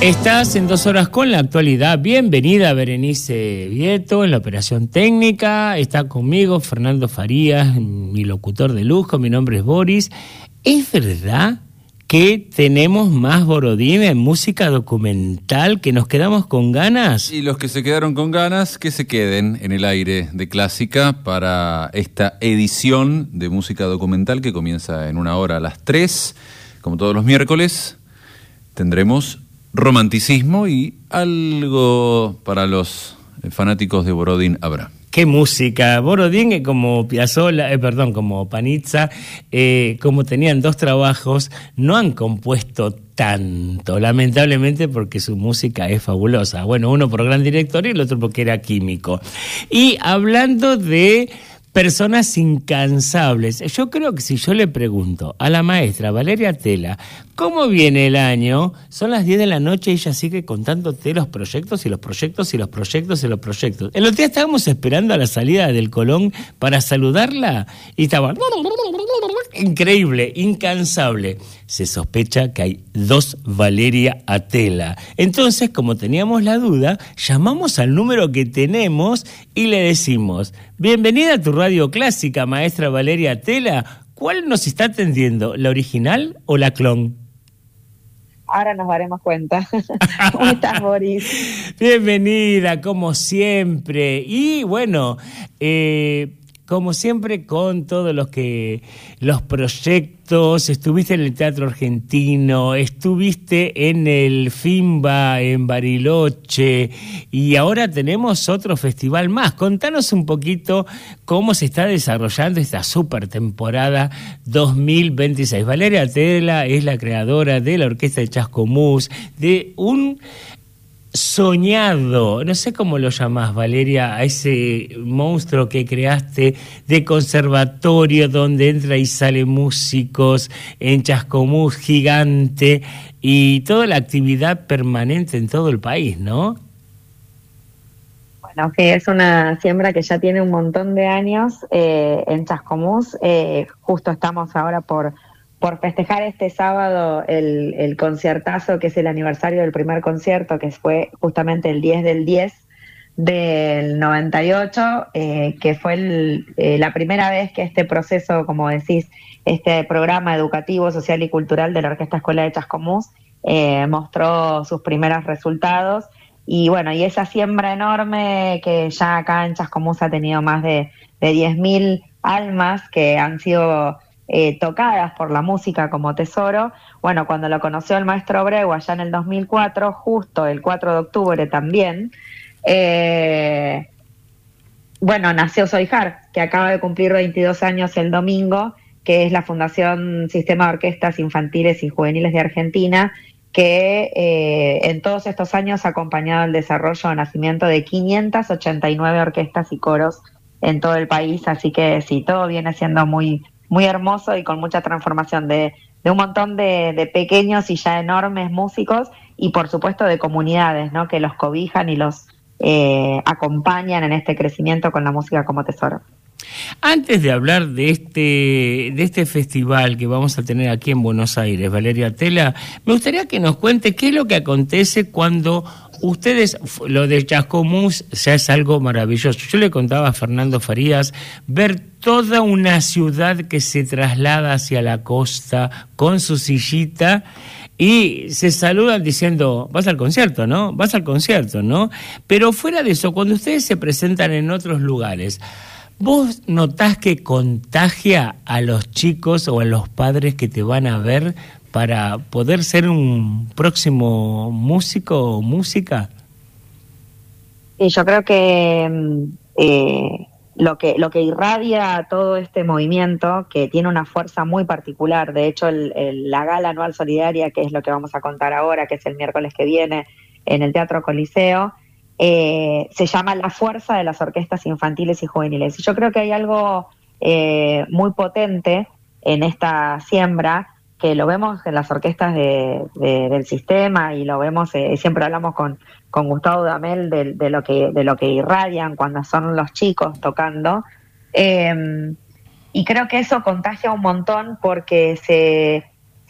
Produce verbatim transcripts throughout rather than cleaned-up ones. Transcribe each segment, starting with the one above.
Estás en Dos Horas con la Actualidad. Bienvenida Berenice Vieto en la operación técnica. Está conmigo Fernando Farías, mi locutor de lujo. Mi nombre es Boris. ¿Es verdad que tenemos más Borodín en música documental, que nos quedamos con ganas? Y los que se quedaron con ganas, que se queden en el aire de Clásica para esta edición de música documental que comienza en una hora a las tres. Como todos los miércoles, tendremos romanticismo y algo para los fanáticos de Borodín habrá. ¡Qué música! Borodín, eh, como Piazzolla, eh, perdón, como Panizza, eh, como tenían dos trabajos, no han compuesto tanto, lamentablemente, porque su música es fabulosa. Bueno, uno por gran director y el otro porque era químico. Y hablando de personas incansables, yo creo que si yo le pregunto a la maestra Valeria Tela cómo viene el año, son las diez de la noche y ella sigue contándote los proyectos y los proyectos y los proyectos y los proyectos. El otro día estábamos esperando a la salida del Colón para saludarla y estaba increíble, incansable. Se sospecha que hay dos Valeria Atela. Entonces, como teníamos la duda, llamamos al número que tenemos y le decimos: bienvenida a tu radio clásica, maestra Valeria Atela. ¿Cuál nos está atendiendo, la original o la clon? Ahora nos daremos cuenta. ¿Cómo estás, Boris? Bienvenida, como siempre. Y bueno, eh, como siempre, con todos los que los proyectos, estuviste en el Teatro Argentino, estuviste en el FIMBA en Bariloche y ahora tenemos otro festival más. Contanos un poquito cómo se está desarrollando esta super temporada dos mil veintiséis. Valeria Tela es la creadora de la Orquesta de Chascomús, de un soñado, no sé cómo lo llamás, Valeria, a ese monstruo que creaste de conservatorio donde entra y sale músicos en Chascomús gigante y toda la actividad permanente en todo el país, ¿no? Bueno, que es una siembra que ya tiene un montón de años eh, en Chascomús. Eh, justo estamos ahora por por festejar este sábado el, el conciertazo, que es el aniversario del primer concierto, que fue justamente el diez del diez del noventa y ocho, eh, que fue el, eh, la primera vez que este proceso, como decís, este programa educativo, social y cultural de la Orquesta Escuela de Chascomús eh, mostró sus primeros resultados. Y bueno, y esa siembra enorme que ya acá en Chascomús ha tenido más de, de diez mil almas que han sido Eh, tocadas por la música como tesoro. Bueno, cuando lo conoció el maestro Abreu allá en el dos mil cuatro, justo el cuatro de octubre también, eh, bueno, nació Soijar, que acaba de cumplir veintidós años el domingo, que es la Fundación Sistema de Orquestas Infantiles y Juveniles de Argentina, que eh, en todos estos años ha acompañado el desarrollo o nacimiento de quinientas ochenta y nueve orquestas y coros en todo el país, así que sí, todo viene siendo muy muy hermoso y con mucha transformación de, de un montón de, de pequeños y ya enormes músicos y por supuesto de comunidades, ¿no?, que los cobijan y los eh, acompañan en este crecimiento con la música como tesoro. Antes de hablar de este, de este festival que vamos a tener aquí en Buenos Aires, Valeria Tela, me gustaría que nos cuente qué es lo que acontece cuando ustedes, lo de Chascomús ya es algo maravilloso. Yo le contaba a Fernando Farías, ver toda una ciudad que se traslada hacia la costa con su sillita y se saludan diciendo: vas al concierto, ¿no? Vas al concierto, ¿no? Pero fuera de eso, cuando ustedes se presentan en otros lugares, ¿vos notás que contagia a los chicos o a los padres que te van a ver para poder ser un próximo músico o música? Y yo creo que eh, lo que lo que irradia todo este movimiento, que tiene una fuerza muy particular, de hecho el, el, la gala anual solidaria, que es lo que vamos a contar ahora, que es el miércoles que viene en el Teatro Coliseo, eh, se llama La Fuerza de las Orquestas Infantiles y Juveniles. Y yo creo que hay algo eh, muy potente en esta siembra, que lo vemos en las orquestas de, de, del sistema y lo vemos, eh, siempre hablamos con, con Gustavo Damel de, de, lo que, de lo que irradian cuando son los chicos tocando, eh, y creo que eso contagia un montón porque se,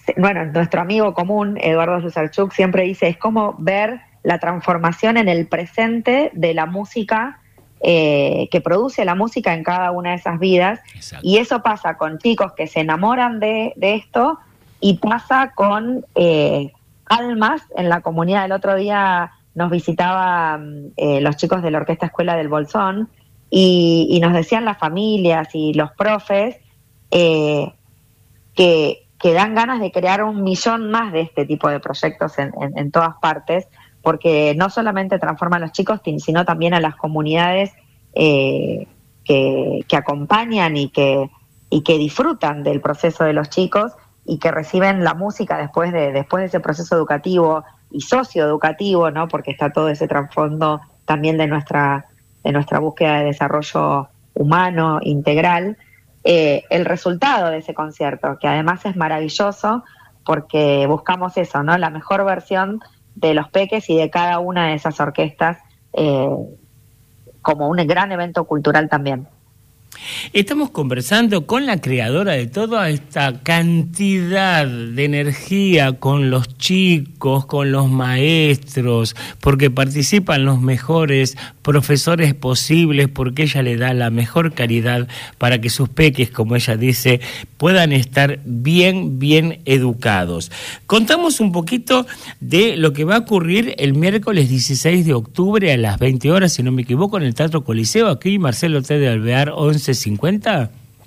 bueno, nuestro amigo común, Eduardo Susarchuk, siempre dice, es como ver la transformación en el presente de la música, eh, que produce la música en cada una de esas vidas. Exacto. Y eso pasa con chicos que se enamoran de, de esto, y pasa con eh, almas en la comunidad. El otro día nos visitaban eh, los chicos de la Orquesta Escuela del Bolsón, y, y nos decían las familias y los profes eh, que, que dan ganas de crear un millón más de este tipo de proyectos en, en, en todas partes, porque no solamente transforman a los chicos, sino también a las comunidades eh, que, que acompañan y que, y que disfrutan del proceso de los chicos, y que reciben la música después de, después de ese proceso educativo y socioeducativo, ¿no? Porque está todo ese trasfondo también de nuestra, de nuestra búsqueda de desarrollo humano integral. Eh, el resultado de ese concierto, que además es maravilloso, porque buscamos eso, ¿no? La mejor versión de los peques y de cada una de esas orquestas, eh, como un gran evento cultural también. Estamos conversando con la creadora de toda esta cantidad de energía, con los chicos, con los maestros, porque participan los mejores profesores posibles, porque ella le da la mejor calidad para que sus peques, como ella dice, puedan estar bien, bien educados. Contamos un poquito de lo que va a ocurrir el miércoles dieciséis de octubre a las veinte horas, si no me equivoco, en el Teatro Coliseo, aquí Marcelo T. de Alvear, once cincuenta.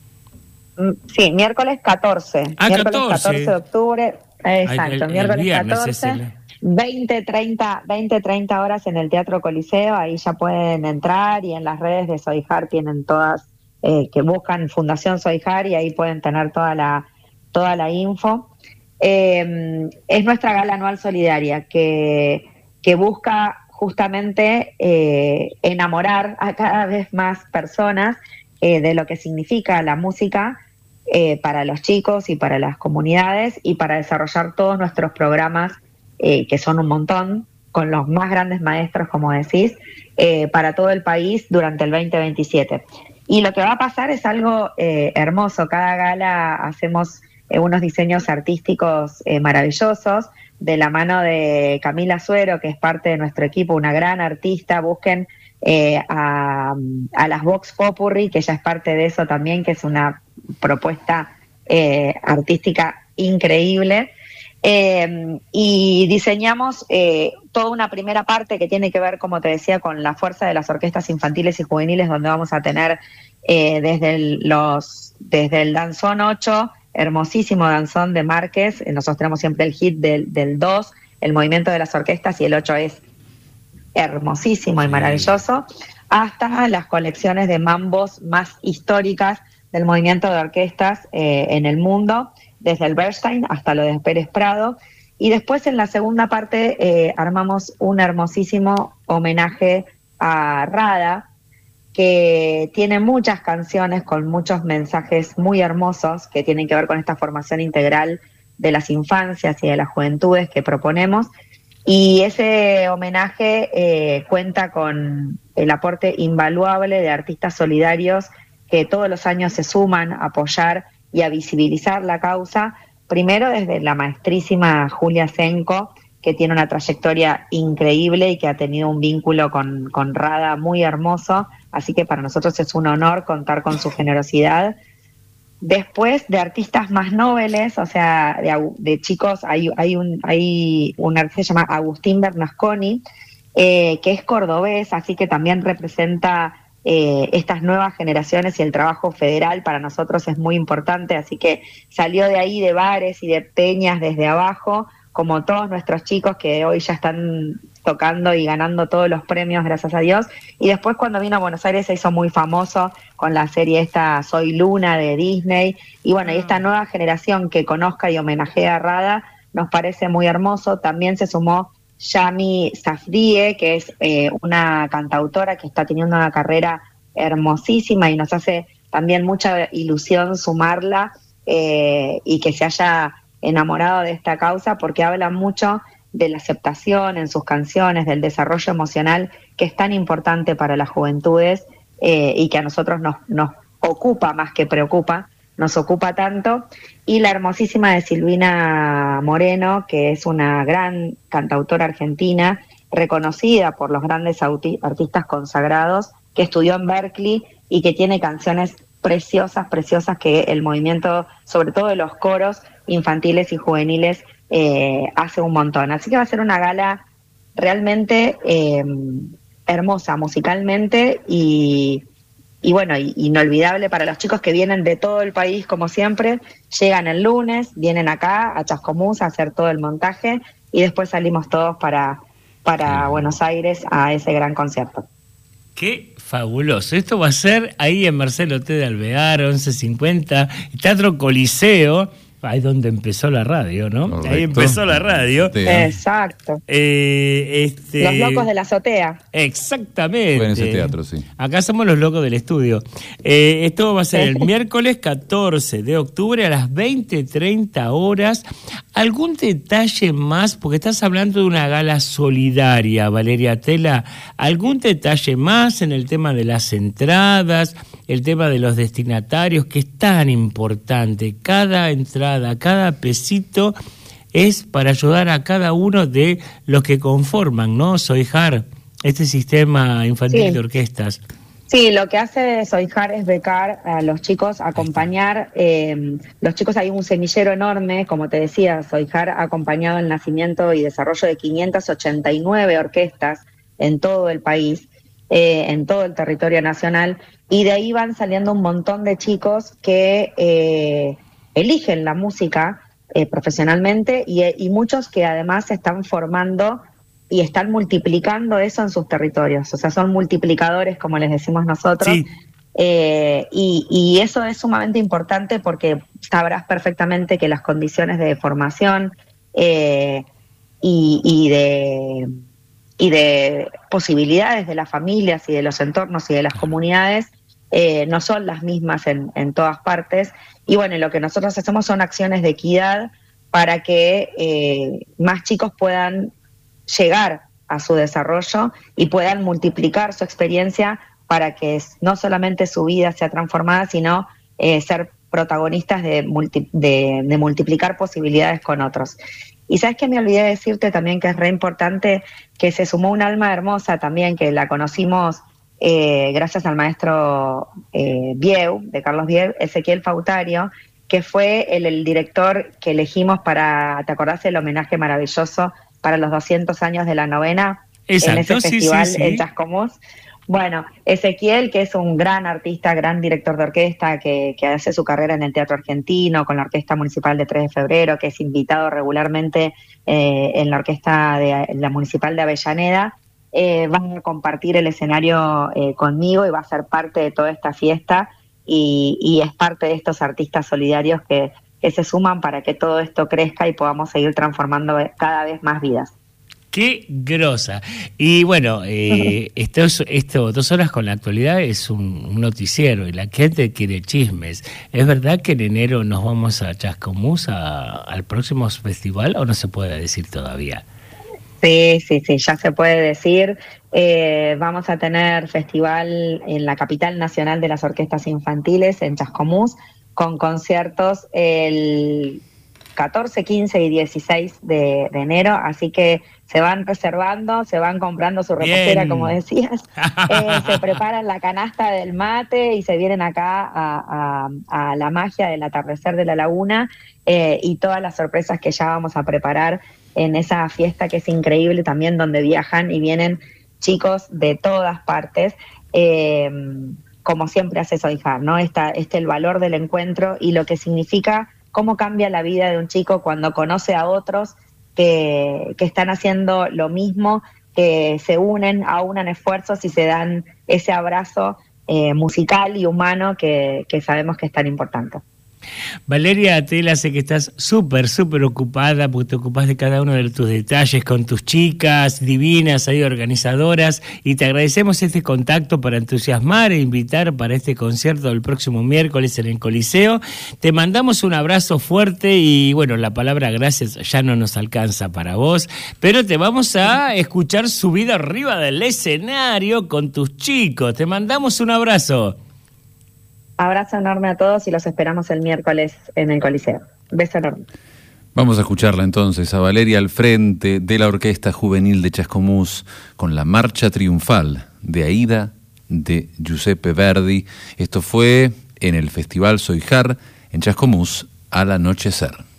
Sí, miércoles catorce. Ah, miércoles catorce. catorce de octubre. Exacto, el, el, miércoles el viernes catorce. Es el... veinte, treinta horas en el Teatro Coliseo, ahí ya pueden entrar, y en las redes de Soijar tienen todas, eh, que buscan Fundación Soijar, y ahí pueden tener toda la, toda la info. Eh, es nuestra gala anual solidaria que, que busca justamente eh, enamorar a cada vez más personas eh, de lo que significa la música eh, para los chicos y para las comunidades, y para desarrollar todos nuestros programas, eh, que son un montón, con los más grandes maestros, como decís, eh, para todo el país durante el veinte veintisiete. Y lo que va a pasar es algo eh, hermoso. Cada gala hacemos eh, unos diseños artísticos eh, maravillosos, de la mano de Camila Suero, que es parte de nuestro equipo, una gran artista. Busquen eh, a, a las Vox Popurrí, que ella es parte de eso también, que es una propuesta eh, artística increíble. Eh, y diseñamos eh, toda una primera parte que tiene que ver, como te decía, con la fuerza de las orquestas infantiles y juveniles, donde vamos a tener eh, desde, el, los, desde el Danzón ocho, hermosísimo danzón de Márquez. Nosotros tenemos siempre el hit del, del dos, el movimiento de las orquestas, y el ocho es hermosísimo y maravilloso, hasta las colecciones de mambos más históricas del movimiento de orquestas eh, en el mundo, desde el Bernstein hasta lo de Pérez Prado. Y después, en la segunda parte, eh, armamos un hermosísimo homenaje a Rada, que tiene muchas canciones con muchos mensajes muy hermosos que tienen que ver con esta formación integral de las infancias y de las juventudes que proponemos. Y ese homenaje eh, cuenta con el aporte invaluable de artistas solidarios que todos los años se suman a apoyar y a visibilizar la causa. Primero desde la maestrísima Julia Senko, que tiene una trayectoria increíble y que ha tenido un vínculo con, con Rada muy hermoso, así que para nosotros es un honor contar con su generosidad. Después, de artistas más nobles, o sea, de, de chicos, hay, hay, un, hay un artista que se llama Agustín Bernasconi, eh, que es cordobés, así que también representa eh, estas nuevas generaciones, y el trabajo federal para nosotros es muy importante, así que salió de ahí, de bares y de peñas desde abajo, como todos nuestros chicos que hoy ya están tocando y ganando todos los premios, gracias a Dios. Y después, cuando vino a Buenos Aires, se hizo muy famoso con la serie esta Soy Luna de Disney. Y bueno, y esta nueva generación que conozca y homenajea a Rada nos parece muy hermoso. También se sumó Yami Safdie, que es eh, una cantautora que está teniendo una carrera hermosísima, y nos hace también mucha ilusión sumarla eh, y que se haya enamorado de esta causa, porque habla mucho de la aceptación en sus canciones, del desarrollo emocional, que es tan importante para las juventudes eh, y que a nosotros nos, nos ocupa más que preocupa, nos ocupa tanto, y la hermosísima de Silvina Moreno, que es una gran cantautora argentina, reconocida por los grandes auti- artistas consagrados, que estudió en Berkeley y que tiene canciones preciosas, preciosas, que el movimiento, sobre todo de los coros infantiles y juveniles, eh, hace un montón. Así que va a ser una gala realmente eh, hermosa musicalmente y, y bueno, y, inolvidable para los chicos que vienen de todo el país, como siempre. Llegan el lunes, vienen acá a Chascomús a hacer todo el montaje y después salimos todos para, para Buenos Aires a ese gran concierto. Qué fabuloso. Esto va a ser ahí en Marcelo T. de Alvear, once cincuenta, Teatro Coliseo, ahí donde empezó la radio, ¿no? Correcto. Ahí empezó la radio. Exacto. Eh, este... Los locos de la azotea. Exactamente. Fue en ese teatro, sí. Acá somos los locos del estudio. Eh, esto va a ser el miércoles catorce de octubre a las veinte treinta horas. ¿Algún detalle más? Porque estás hablando de una gala solidaria, Valeria Tela. ¿Algún detalle más en el tema de las entradas, el tema de los destinatarios, que es tan importante? Cada entrada, cada pesito es para ayudar a cada uno de los que conforman, ¿no? Soijar, este sistema infantil sí. de orquestas. Sí, lo que hace Soijar es becar a los chicos, acompañar, eh, los chicos, hay un semillero enorme, como te decía, Soijar ha acompañado el nacimiento y desarrollo de quinientas ochenta y nueve orquestas en todo el país, eh, en todo el territorio nacional, y de ahí van saliendo un montón de chicos que eh, eligen la música eh, profesionalmente y, y muchos que además se están formando y están multiplicando eso en sus territorios, o sea, son multiplicadores, como les decimos nosotros, sí. eh, y, y eso es sumamente importante porque sabrás perfectamente que las condiciones de formación eh, y, y, de, y de posibilidades de las familias y de los entornos y de las comunidades eh, no son las mismas en, en todas partes, y bueno, lo que nosotros hacemos son acciones de equidad para que eh, más chicos puedan llegar a su desarrollo y puedan multiplicar su experiencia para que no solamente su vida sea transformada, sino eh, ser protagonistas de, multi, de, de multiplicar posibilidades con otros. Y sabes que me olvidé de decirte también que es re importante que se sumó un alma hermosa también, que la conocimos eh, gracias al maestro eh, Bieu, de Carlos Bieu, Ezequiel Fautario, que fue el, el director que elegimos para, ¿te acordás del homenaje maravilloso para los doscientos años de la novena? Exacto, en ese sí, festival sí, sí. en Chascomús? Bueno, Ezequiel, que es un gran artista, gran director de orquesta, que, que hace su carrera en el Teatro Argentino, con la Orquesta Municipal de tres de febrero, que es invitado regularmente eh, en la Orquesta de la Municipal de Avellaneda, eh, va a compartir el escenario eh, conmigo y va a ser parte de toda esta fiesta y, y es parte de estos artistas solidarios que, que se suman para que todo esto crezca y podamos seguir transformando cada vez más vidas. ¡Qué grosa! Y bueno, eh, esto, esto, dos horas con la actualidad es un, un noticiero y la gente quiere chismes. ¿Es verdad que en enero nos vamos a Chascomús a, al próximo festival o no se puede decir todavía? Sí, sí, sí, ya se puede decir. Eh, vamos a tener festival en la capital nacional de las orquestas infantiles, en Chascomús, con conciertos el catorce, quince y dieciséis de, de enero, así que se van reservando, se van comprando su reposera, como decías, eh, se preparan la canasta del mate y se vienen acá a, a, a la magia del atardecer de la laguna eh, y todas las sorpresas que ya vamos a preparar en esa fiesta que es increíble también, donde viajan y vienen chicos de todas partes, eh, como siempre hace Soijar, ¿no? Esta, este el valor del encuentro y lo que significa, cómo cambia la vida de un chico cuando conoce a otros que, que están haciendo lo mismo, que se unen, aunan esfuerzos y se dan ese abrazo eh, musical y humano que, que sabemos que es tan importante. Valeria Tela, sé que estás súper, súper ocupada porque te ocupas de cada uno de tus detalles con tus chicas divinas, ahí organizadoras, y te agradecemos este contacto para entusiasmar e invitar para este concierto del próximo miércoles en el Coliseo. Te mandamos un abrazo fuerte y bueno, la palabra gracias ya no nos alcanza para vos, pero te vamos a escuchar subida arriba del escenario con tus chicos. Te mandamos un abrazo. Abrazo enorme a todos y los esperamos el miércoles en el Coliseo. Beso enorme. Vamos a escucharla entonces a Valeria al frente de la Orquesta Juvenil de Chascomús con la Marcha Triunfal de Aida de Giuseppe Verdi. Esto fue en el Festival Soijar en Chascomús al anochecer.